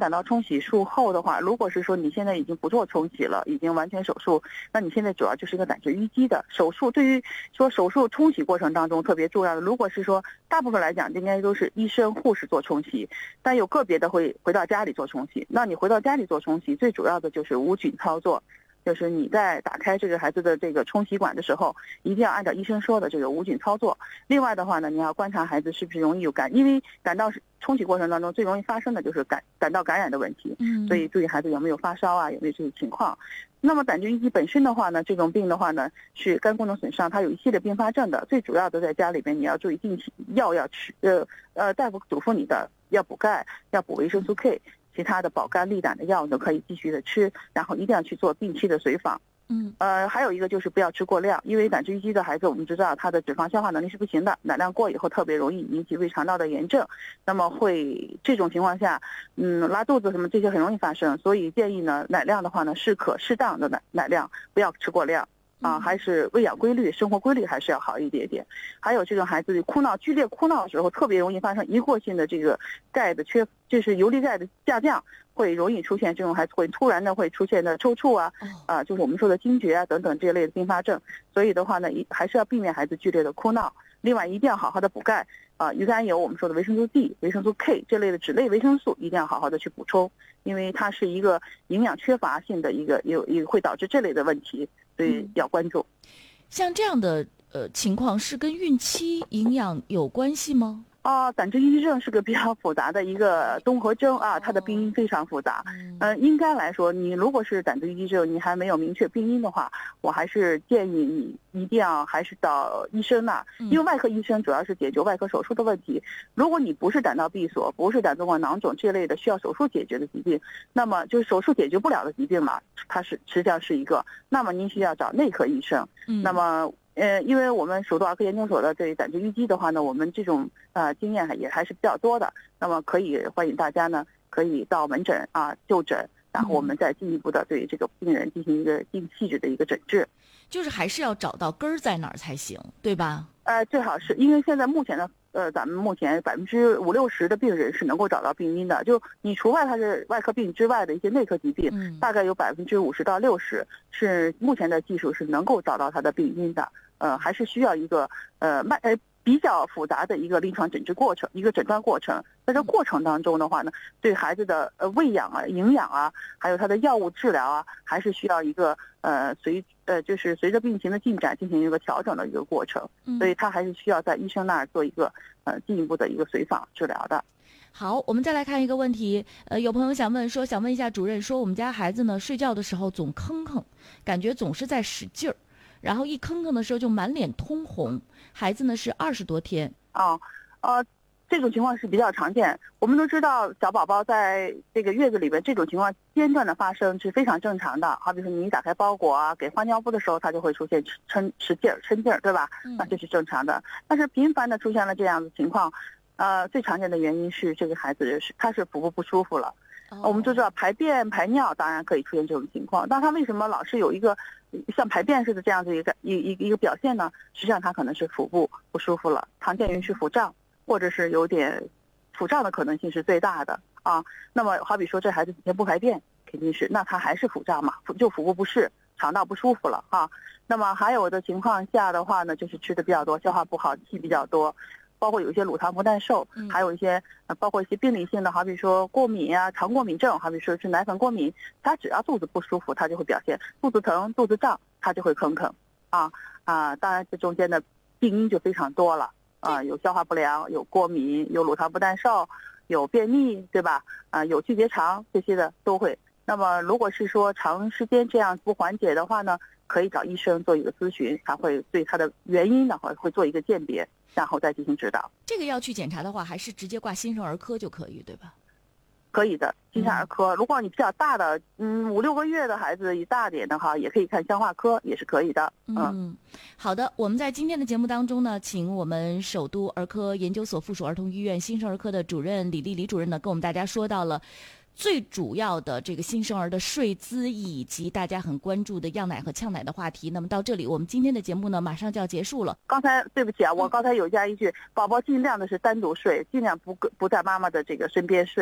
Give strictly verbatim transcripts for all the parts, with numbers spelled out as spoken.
等到冲洗术后的话，如果是说你现在已经不做冲洗了，已经完全手术，那你现在主要就是一个胆汁淤积的手术。对于说手术冲洗过程当中特别重要的，如果是说大部分来讲应该都是医生护士做冲洗，但有个别的会回到家里做冲洗。那你回到家里做冲洗，最主要的就是无菌操作，就是你在打开这个孩子的这个冲洗管的时候，一定要按照医生说的这个无菌操作。另外的话呢，你要观察孩子是不是容易有感，因为感到冲洗过程当中最容易发生的就是感感到感染的问题， 嗯， 所以注意孩子有没有发烧啊，有没有这种情况。那么胆汁淤积本身的话呢，这种病的话呢是肝功能损伤，它有一系列并发症的。最主要的在家里边你要注意定期药要吃，呃呃，大夫嘱咐你的要补钙，要补维生素 K。其他的保肝利胆的药都可以继续的吃，然后一定要去做定期的随访。 嗯， 呃，还有一个就是不要吃过量，因为胆汁淤积的孩子，我们知道他的脂肪消化能力是不行的，奶量过以后特别容易引起胃肠道的炎症，那么会这种情况下，嗯，拉肚子什么这些很容易发生，所以建议呢，奶量的话呢，适可适当的奶奶量，不要吃过量。啊，还是喂养规律、生活规律还是要好一点点。还有这种孩子哭闹、剧烈哭闹的时候，特别容易发生一过性的这个钙的缺，就是游离钙的下降，会容易出现这种孩子会突然的会出现的抽搐啊，啊，就是我们说的惊厥啊等等这类的并发症。所以的话呢，一还是要避免孩子剧烈的哭闹。另外，一定要好好的补钙啊，鱼肝油我们说的维生素 D、维生素 K 这类的脂类维生素一定要好好的去补充，因为它是一个营养缺乏性的一个有也会导致这类的问题。所以要关注。 嗯，像这样的呃情况是跟孕期营养有关系吗？ 啊，胆汁淤积症是个比较复杂的一个综合征啊，它的病因非常复杂。嗯、呃，应该来说，你如果是胆汁淤积症，你还没有明确病因的话，我还是建议你一定要还是到医生那，因为外科医生主要是解决外科手术的问题。如果你不是胆道闭锁，不是胆动脉囊肿这类的需要手术解决的疾病，那么就是手术解决不了的疾病嘛，它是实际上是一个，那么您需要找内科医生。嗯，那么。呃，因为我们首都儿科研究所的对胆汁淤积的话呢，我们这种呃经验也还是比较多的。那么可以欢迎大家呢，可以到门诊啊就诊，然后我们再进一步的对这个病人进行一个定细致的一个诊治。 就是还是要找到根儿在哪儿才行，对吧？ 呃，最好是因为现在目前的呃，咱们目前百分之五六十的病人是能够找到病因的，就你除外它是外科病之外的一些内科疾病，嗯、大概有百分之五十到六十是目前的技术是能够找到它的病因的。呃，还是需要一个呃慢呃比较复杂的一个临床诊治过程，一个诊断过程。在这过程当中的话呢，对孩子的呃喂养啊、营养啊，还有他的药物治疗啊，还是需要一个呃随呃就是随着病情的进展进行一个调整的一个过程。所以他还是需要在医生那儿做一个呃进一步的一个随访治疗的。 好，我们再来看一个问题。呃，有朋友想问说，想问一下主任，说我们家孩子呢睡觉的时候总吭吭，感觉总是在使劲儿。然后一吭吭的时候就满脸通红，孩子呢是二十多天。 哦，呃，这种情况是比较常见。我们都知道，小宝宝在这个月子里边，这种情况间断的发生是非常正常的。好比说你打开包裹啊，给换尿布的时候，它就会出现撑使劲儿、抻劲儿，对吧？那这是正常的。但是频繁的出现了这样的情况，呃，最常见的原因是这个孩子是他是腹部不舒服了。我们都知道排便排尿当然可以出现这种情况，但他为什么老是有一个像排便似的这样的一个一一一个表现呢？实际上他可能是腹部不舒服了，常见于是腹胀，或者是有点腹胀的可能性是最大的啊。那么好比说这孩子几天不排便，肯定是那他还是腹胀嘛，就腹部不适，肠道不舒服了啊。那么还有的情况下的话呢，就是吃的比较多，消化不好，气比较多。包括有一些乳糖不耐受，还有一些呃，包括一些病理性的，好比说过敏啊、肠过敏症，好比说是奶粉过敏，他只要肚子不舒服，他就会表现肚子疼、肚子胀，他就会吭吭啊啊！当然这中间的病因就非常多了啊，有消化不良、有过敏、有乳糖不耐受、有便秘，对吧？啊，有巨结肠这些的都会。那么如果是说长时间这样不缓解的话呢，可以找医生做一个咨询，他会对他的原因呢会会做一个鉴别，然后再进行指导。 这个要去检查的话，还是直接挂新生儿科就可以，对吧？ 可以的，新生儿科。嗯、如果你比较大的，嗯，五六个月的孩子，一大点的哈，也可以看消化科，也是可以的。嗯， 嗯好的。我们在今天的节目当中呢，请我们首都儿科研究所附属儿童医院新生儿科的主任李丽李主任呢，跟我们大家说到了最主要的这个新生儿的睡姿以及大家很关注的样奶和呛奶的话题。那么到这里，我们今天的节目呢马上就要结束了。 刚才对不起啊，我刚才有加一句，宝宝尽量的是单独睡，尽量不不在妈妈的这个身边睡。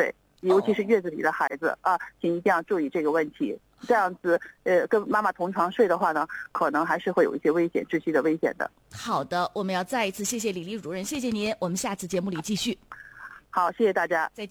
尤其是月子里的孩子啊，请一定要注意这个问题。这样子，呃，跟妈妈同床睡的话呢，可能还是会有一些危险，窒息的危险的。 好的，我们要再一次谢谢李丽主任，谢谢您，我们下次节目里继续。 好，谢谢大家， 再见。